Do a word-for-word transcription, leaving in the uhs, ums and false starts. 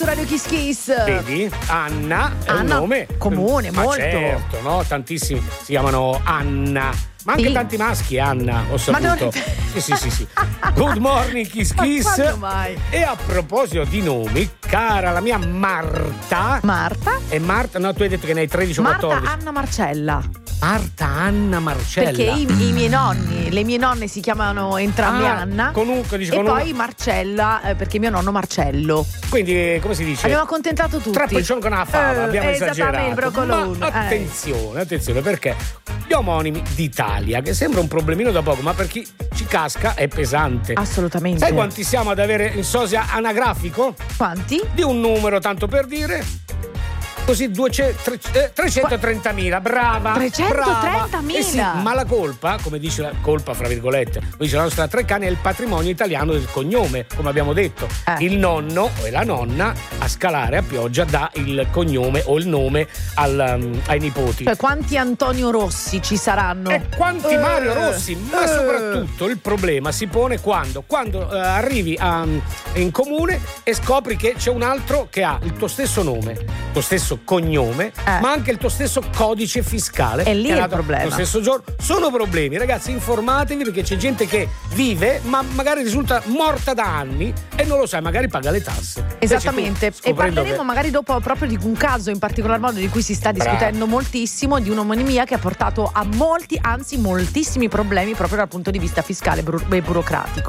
Radio Kiss Kiss. Vedi? Anna è Anna, un nome comune, ma molto. certo, no? Tantissimi si chiamano Anna, ma anche Sì. tanti maschi Anna, ho saputo. Ma non- Sì, sì, sì, sì. Good morning Kiss Ma Kiss. quando mai? E a proposito di nomi, cara la mia Marta. Marta? E Marta, no, tu hai detto che ne hai tredici o Marta quattordici. Anna Marcella. Marta Anna Marcella. Perché i, i miei nonni, le mie nonne si chiamano entrambe Ah, Anna. comunque, dice, e con poi un- Marcella, eh, perché mio nonno Marcello. Quindi, come si dice? Abbiamo accontentato tutti. Tre piccioni con una fava, Eh, abbiamo esattamente, esagerato. il broccolone. Ma Eh. attenzione, attenzione, perché gli omonimi d'Italia, che sembra un problemino da poco, ma per chi ci casca è pesante. Assolutamente. Sai quanti siamo ad avere in sosia anagrafico? Quanti? Di un numero, tanto per dire. Così duecento, tre- eh, trecentotrentamila, brava. trecentotrentamila? brava. Eh sì, ma la colpa, come dice la colpa, fra virgolette, come dice la nostra Treccani, è il patrimonio italiano del cognome, come abbiamo detto. Eh. Il nonno e la nonna a scalare a pioggia dà il cognome o il nome al, um, ai nipoti. Cioè, quanti Antonio Rossi ci saranno? E quanti Eh, Mario Rossi, ma eh. soprattutto il problema si pone quando, quando eh, arrivi a- in comune e scopri che c'è un altro che ha il tuo stesso nome, il tuo stesso cognome, Eh. ma anche il tuo stesso codice fiscale. E lì che è il nato problema. Lo stesso giorno. Sono problemi, ragazzi, informatevi perché c'è gente che vive, ma magari risulta morta da anni e non lo sai, magari paga le tasse. Invece Esattamente, tu, e scoprendo parleremo che- magari dopo proprio di un caso in particolar modo di cui si sta Bravo. discutendo moltissimo, di un'omonimia che ha portato a molti, anzi moltissimi problemi proprio dal punto di vista fiscale buru- e burocratico.